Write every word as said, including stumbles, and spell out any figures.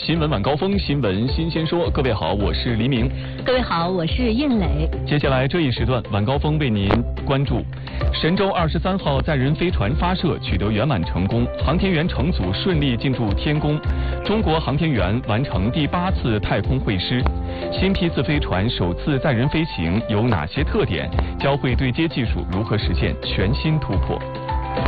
新闻晚高峰，新闻新鲜说。各位好，我是黎明。 各位好，我是韵磊。 接下来这一时段晚高峰为您关注：神舟二十三号载人飞船发射取得圆满成功，航天员乘组顺利进驻天宫。中国航天员完成第八次太空会师。新批次飞船首次载人飞行有哪些特点？交会对接技术如何实现全新突破？